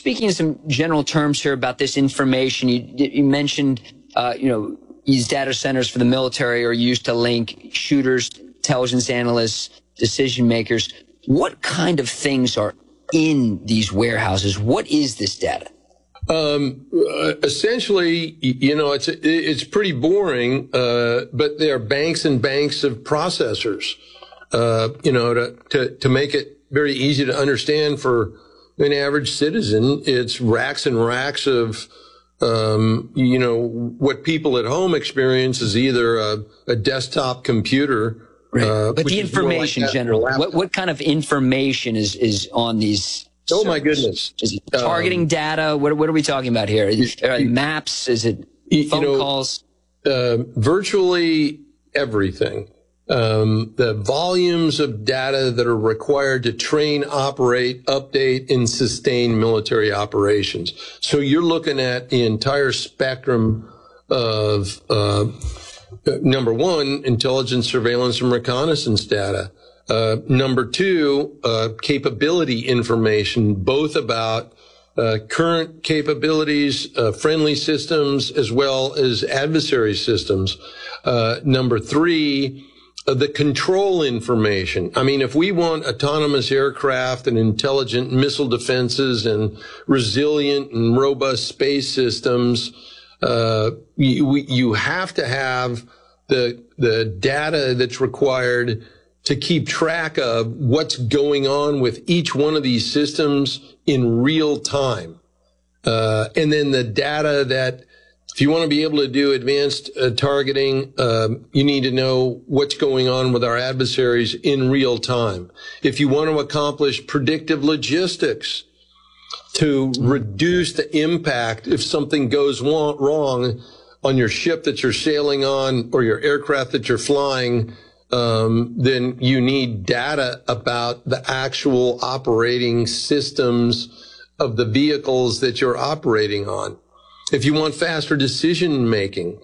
speaking in some general terms here about this information. You mentioned, these data centers for the military are used to link shooters, intelligence analysts, decision makers. What kind of things are in these warehouses? What is this data? Essentially, it's pretty boring, but there are banks and banks of processors, to make it very easy to understand for an average citizen. It's racks and racks of, what people at home experience is either a desktop computer. Right. But the information, like general, what kind of information is on these? Oh, my goodness. Is it targeting data? What are we talking about here? Maps? Is it phone calls? Virtually everything. The volumes of data that are required to train, operate, update, and sustain military operations. So you're looking at the entire spectrum of, number one, intelligence, surveillance, and reconnaissance data. Number two, capability information, both about current capabilities, friendly systems, as well as adversary systems. Number three, the control information. I mean, if we want autonomous aircraft and intelligent missile defenses and resilient and robust space systems, you have to have the data that's required to keep track of what's going on with each one of these systems in real time. And then the data that, if you want to be able to do advanced targeting, you need to know what's going on with our adversaries in real time. If you want to accomplish predictive logistics to reduce the impact if something goes wrong on your ship that you're sailing on or your aircraft that you're flying, then you need data about the actual operating systems of the vehicles that you're operating on. If you want faster decision making,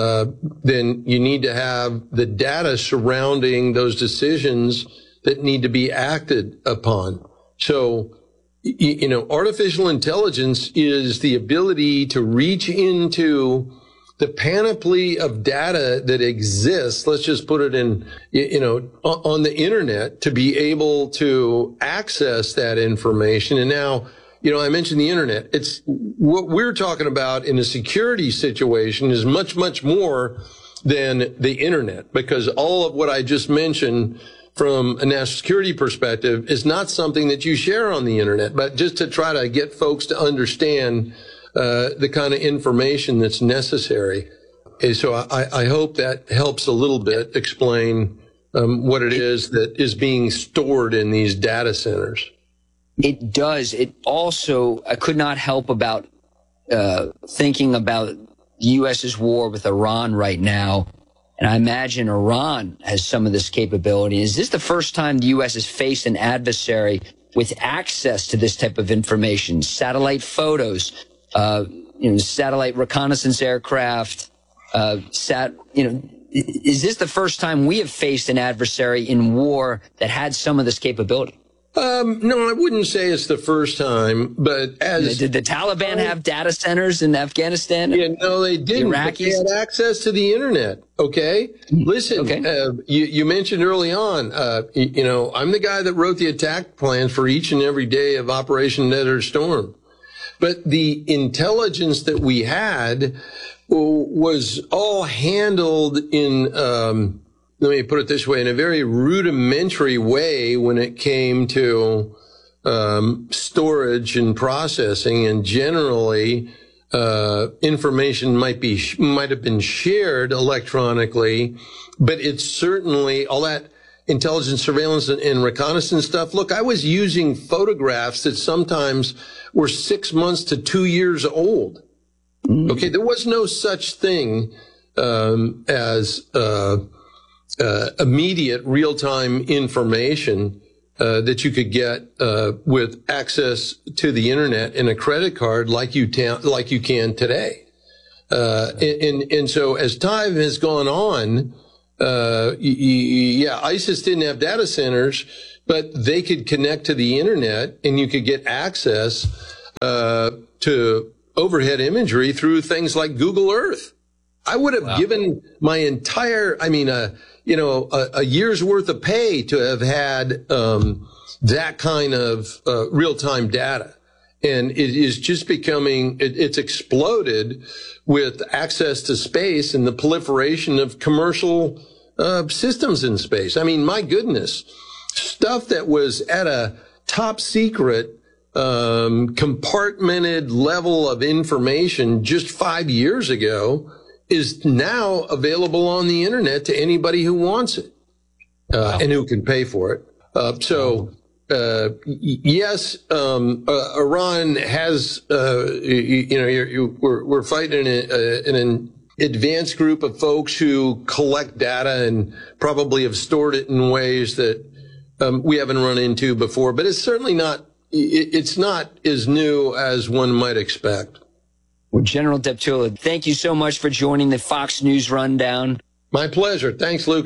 then you need to have the data surrounding those decisions that need to be acted upon. So, artificial intelligence is the ability to reach into the panoply of data that exists, let's just put it in, on the internet, to be able to access that information. And now, I mentioned the internet. It's what we're talking about in a security situation is much, much more than the internet, because all of what I just mentioned from a national security perspective is not something that you share on the internet, but just to try to get folks to understand the kind of information that's necessary. And so I hope that helps a little bit explain what it is that is being stored in these data centers. It does. It also, I could not help about thinking about the U.S.'s war with Iran right now. And I imagine Iran has some of this capability. Is this the first time the U.S. has faced an adversary with access to this type of information? Satellite photos, satellite reconnaissance aircraft, is this the first time we have faced an adversary in war that had some of this capability? No, I wouldn't say it's the first time, but did the Taliban have data centers in Afghanistan? Yeah, no, they didn't. The They had access to the internet. Okay. Listen, you mentioned early on, I'm the guy that wrote the attack plans for each and every day of Operation Desert Storm. But the intelligence that we had was all handled in, let me put it this way, in a very rudimentary way when it came to storage and processing, and generally information might have been shared electronically, but it's certainly all that intelligence, surveillance, and reconnaissance stuff. Look, I was using photographs that sometimes were 6 months to 2 years old. Okay, there was no such thing as immediate real-time information that you could get with access to the internet and a credit card like you can today. And so as time has gone on, ISIS didn't have data centers, but they could connect to the internet and you could get access to overhead imagery through things like Google Earth. I would have given my entire, a year's worth of pay to have had that kind of real-time data. And it is just becoming, it's exploded with access to space and the proliferation of commercial systems in space. I mean, my goodness, stuff that was at a top secret compartmented level of information just 5 years ago is now available on the internet to anybody who wants it and who can pay for it. Yes, Iran has, we're fighting in an advanced group of folks who collect data and probably have stored it in ways that we haven't run into before, but it's certainly not. It's not as new as one might expect. Well, General Deptula, thank you so much for joining the Fox News Rundown. My pleasure. Thanks, Luke.